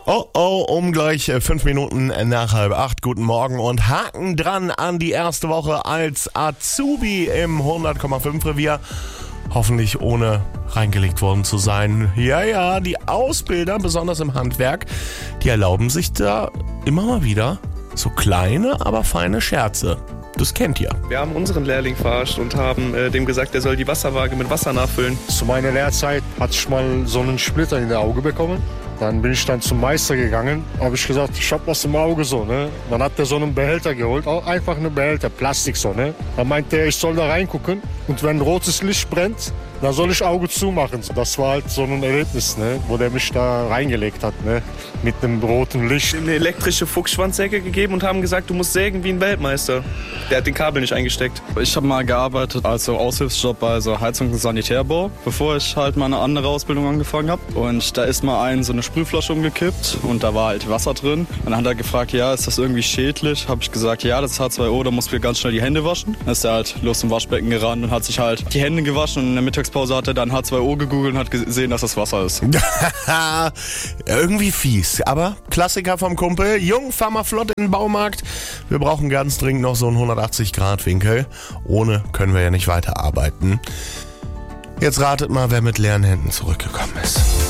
Oh, um gleich 5 Minuten nach 7:30. Guten Morgen und Haken dran an die erste Woche als Azubi im 100,5 Revier. Hoffentlich ohne reingelegt worden zu sein. Ja, die Ausbilder, besonders im Handwerk, die erlauben sich da immer mal wieder so kleine, aber feine Scherze. Das kennt ihr. Wir haben unseren Lehrling verarscht und haben dem gesagt, er soll die Wasserwaage mit Wasser nachfüllen. Zu meiner Lehrzeit hatte ich mal so einen Splitter in der Auge bekommen. Dann bin ich dann zum Meister gegangen, habe ich gesagt, ich hab was im Auge so, ne? Dann hat der so einen Behälter geholt, auch einfach einen Behälter, Plastik so, ne? Dann meinte er, ich soll da reingucken und wenn rotes Licht brennt, dann soll ich Auge zumachen. Das war halt so ein Erlebnis, ne? Wo der mich da reingelegt hat, ne? Mit einem roten Licht. Ihm eine elektrische Fuchsschwanzsäge gegeben und haben gesagt, du musst sägen wie ein Weltmeister. Der hat den Kabel nicht eingesteckt. Ich habe mal gearbeitet als so Aushilfsjob bei so Heizung- und Sanitärbau, bevor ich halt mal eine andere Ausbildung angefangen habe. Und da ist mal so eine Sprühflasche umgekippt und da war halt Wasser drin. Und dann hat er gefragt, ja, ist das irgendwie schädlich? Habe ich gesagt, ja, das ist H2O, da musst du ganz schnell die Hände waschen. Dann ist er halt los zum Waschbecken gerannt und hat sich halt die Hände gewaschen und in der Mittagspause hat er dann H2O gegoogelt und hat gesehen, dass das Wasser ist. Irgendwie fies, aber Klassiker vom Kumpel. Jung, fahr mal flott in den Baumarkt. Wir brauchen ganz dringend noch so einen 180-Grad-Winkel. Ohne können wir ja nicht weiterarbeiten. Jetzt ratet mal, wer mit leeren Händen zurückgekommen ist.